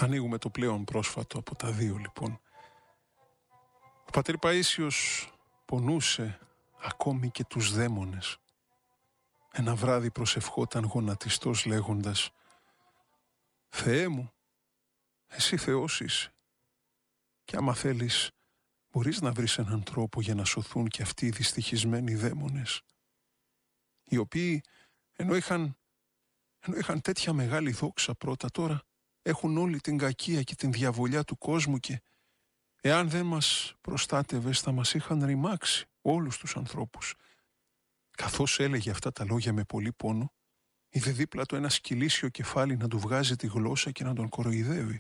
Ανοίγουμε το πλέον πρόσφατο από τα δύο λοιπόν. Ο πατήρ Παΐσιος πονούσε ακόμη και τους δαίμονες. Ένα βράδυ προσευχόταν γονατιστός λέγοντας «Θεέ μου, εσύ Θεός είσαι και άμα θέλεις μπορείς να βρεις έναν τρόπο για να σωθούν και αυτοί οι δυστυχισμένοι δαίμονες, οι οποίοι ενώ είχαν τέτοια μεγάλη δόξα πρώτα, τώρα έχουν όλη την κακία και την διαβολιά του κόσμου και εάν δεν μας προστάτευες θα μας είχαν ρημάξει όλους τους ανθρώπους». Καθώς έλεγε αυτά τα λόγια με πολύ πόνο, είδε δίπλα του ένα σκυλίσιο κεφάλι να του βγάζει τη γλώσσα και να τον κοροϊδεύει.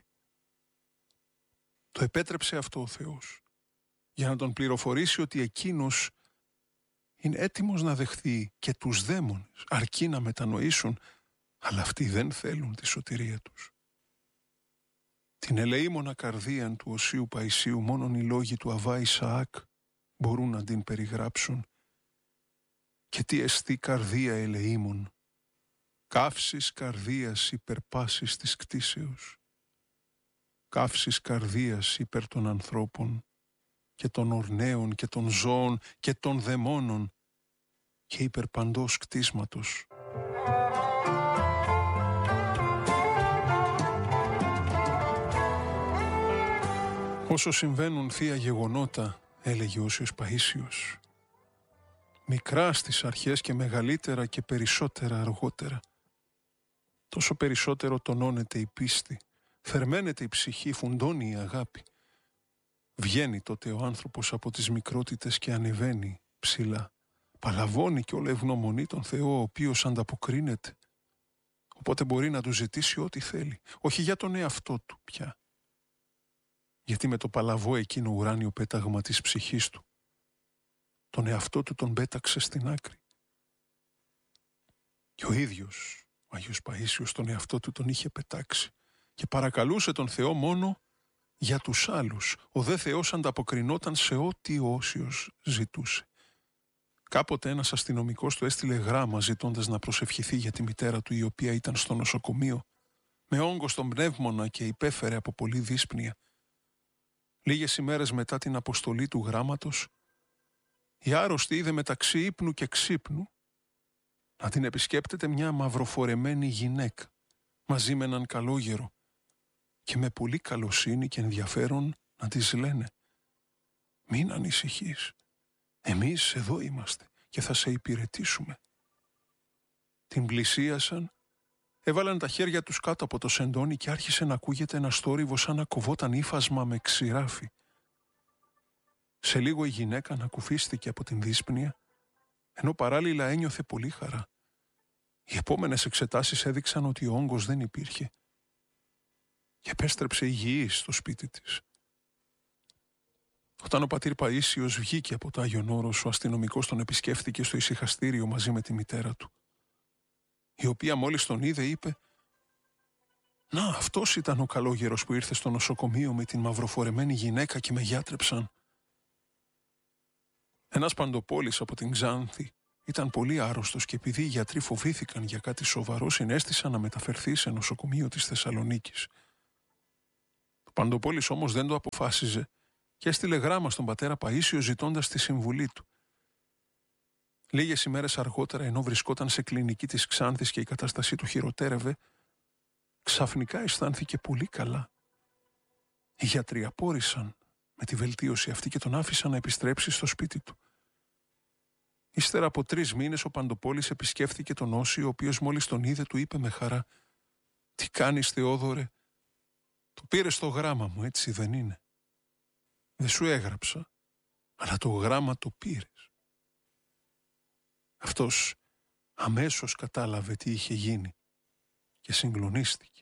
Το επέτρεψε αυτό ο Θεός για να τον πληροφορήσει ότι εκείνος είναι έτοιμος να δεχθεί και τους δαίμονες, αρκεί να μετανοήσουν, αλλά αυτοί δεν θέλουν τη σωτηρία τους. Την ελεήμονα καρδία του Οσίου Παϊσίου μόνον οι λόγοι του Αβά Ισαάκ μπορούν να την περιγράψουν. Και τι εστί καρδία ελεήμων, καύσης καρδίας υπερπάσης της κτίσεως, καύσης καρδίας υπέρ των ανθρώπων και των ορναίων και των ζώων και των δαιμόνων και υπέρ παντός κτίσματος. Όσο συμβαίνουν θεία γεγονότα, έλεγε ο Όσιος Παΐσιος, μικρά στις αρχές και μεγαλύτερα και περισσότερα αργότερα, τόσο περισσότερο τονώνεται η πίστη, θερμαίνεται η ψυχή, φουντώνει η αγάπη. Βγαίνει τότε ο άνθρωπος από τις μικρότητες και ανεβαίνει ψηλά. Παλαβώνει και όλα ευγνωμονεί τον Θεό, ο οποίος ανταποκρίνεται. Οπότε μπορεί να του ζητήσει ό,τι θέλει, όχι για τον εαυτό του πια. Γιατί με το παλαβό εκείνο ουράνιο πέταγμα της ψυχής του, τον εαυτό του τον πέταξε στην άκρη. Και ο ίδιος ο Άγιος Παΐσιος τον εαυτό του τον είχε πετάξει και παρακαλούσε τον Θεό μόνο για τους άλλους. Ο δε Θεός ανταποκρινόταν σε ό,τι ο Όσιος ζητούσε. Κάποτε ένας αστυνομικός του έστειλε γράμμα ζητώντας να προσευχηθεί για τη μητέρα του, η οποία ήταν στο νοσοκομείο με όγκο στον πνεύμονα και υπέφερε από πολλή δύσπνοια. Λίγες ημέρες μετά την αποστολή του γράμματος, η άρρωστη είδε μεταξύ ύπνου και ξύπνου να την επισκέπτεται μια μαυροφορεμένη γυναίκα μαζί με έναν καλόγερο και με πολύ καλοσύνη και ενδιαφέρον να της λένε «Μην ανησυχείς, εμείς εδώ είμαστε και θα σε υπηρετήσουμε». Την πλησίασαν, έβαλαν τα χέρια τους κάτω από το σεντόνι και άρχισε να ακούγεται ένα θόρυβο σαν να κοβόταν ύφασμα με ξηράφι. Σε λίγο η γυναίκα ανακουφίστηκε από την δύσπνοια, ενώ παράλληλα ένιωθε πολύ χαρά. Οι επόμενες εξετάσεις έδειξαν ότι ο όγκος δεν υπήρχε και επέστρεψε υγιής στο σπίτι της. Όταν ο πατήρ Παΐσιος βγήκε από το Άγιον Όρος, ο αστυνομικός τον επισκέφθηκε στο ησυχαστήριο μαζί με τη μητέρα του, η οποία μόλις τον είδε είπε «Να, αυτός ήταν ο καλόγερος που ήρθε στο νοσοκομείο με την μαυροφορεμένη γυναίκα και με γιάτρεψαν». Ένας παντοπόλης από την Ξάνθη ήταν πολύ άρρωστος και επειδή οι γιατροί φοβήθηκαν για κάτι σοβαρό, συνέστησαν να μεταφερθεί σε νοσοκομείο της Θεσσαλονίκης. Το παντοπόλης όμως δεν το αποφάσιζε και έστειλε γράμμα στον πατέρα Παΐσιο ζητώντας τη συμβουλή του. Λίγες ημέρες αργότερα, ενώ βρισκόταν σε κλινική της Ξάνθης και η κατάστασή του χειροτέρευε, ξαφνικά αισθάνθηκε πολύ καλά. Οι γιατροί απόρρισαν με τη βελτίωση αυτή και τον άφησαν να επιστρέψει στο σπίτι του. Ύστερα από 3 μήνες ο Παντοπόλης επισκέφθηκε τον Όσιο, ο οποίος μόλις τον είδε του είπε με χαρά «Τι κάνεις Θεόδωρε, το πήρες το γράμμα μου, έτσι δεν είναι? Δεν σου έγραψα, αλλά το γράμμα το πήρες». Αυτός αμέσως κατάλαβε τι είχε γίνει και συγκλονίστηκε.